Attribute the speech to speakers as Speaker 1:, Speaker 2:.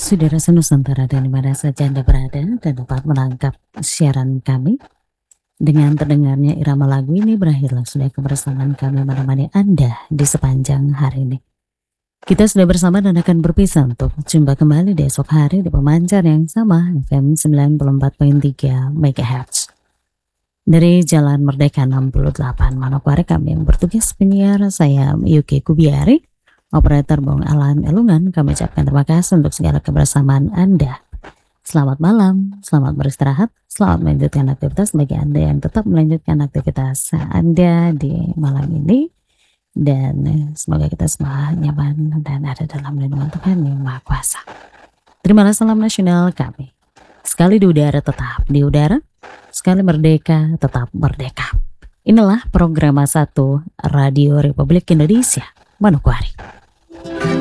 Speaker 1: Saudara Nusantara dan dimana saja Anda berada dan dapat menangkap siaran kami. Dengan terdengarnya irama lagu ini berakhirlah sudah kebersamaan kami menemani Anda di sepanjang hari ini. Kita sudah bersama dan akan berpisah untuk jumpa kembali di esok hari di pemancar yang sama FM 94.3 MHz. Dari Jalan Merdeka 68 Manokwari kami yang bertugas penyiar saya Yuki Kubiari. Operator Bong Alan Elungan, kami ucapkan terima kasih untuk segala kebersamaan Anda. Selamat malam, selamat beristirahat, selamat melanjutkan aktivitas bagi Anda yang tetap melanjutkan aktivitas Anda di malam ini. Dan semoga kita semua nyaman dan ada dalam lindungan Tuhan yang Maha Kuasa. Terimalah salam nasional kami. Sekali di udara tetap di udara, sekali merdeka tetap merdeka. Inilah program 1 Radio Republik Indonesia, Manokwari.